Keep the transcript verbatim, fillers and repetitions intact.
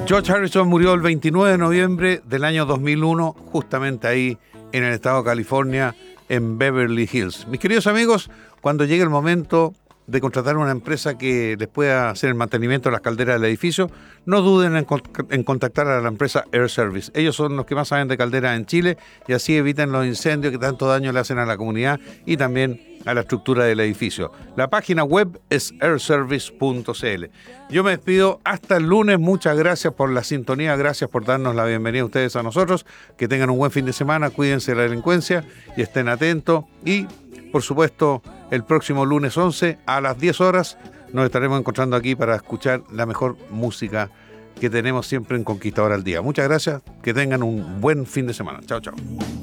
George Harrison murió el veintinueve de noviembre del año dos mil uno, justamente ahí en el estado de California, en Beverly Hills. Mis queridos amigos, cuando llegue el momento de contratar una empresa que les pueda hacer el mantenimiento de las calderas del edificio, no duden en, en contactar a la empresa Air Service. Ellos son los que más saben de calderas en Chile y así evitan los incendios que tanto daño le hacen a la comunidad y también a la estructura del edificio. La página web es air service punto c l. Yo me despido hasta el lunes. Muchas gracias por la sintonía, gracias por darnos la bienvenida a ustedes a nosotros. Que tengan un buen fin de semana, cuídense de la delincuencia y estén atentos. Y, por supuesto, el próximo lunes once a las diez horas nos estaremos encontrando aquí para escuchar la mejor música que tenemos siempre en Conquistador al Día. Muchas gracias, que tengan un buen fin de semana. Chao, chao.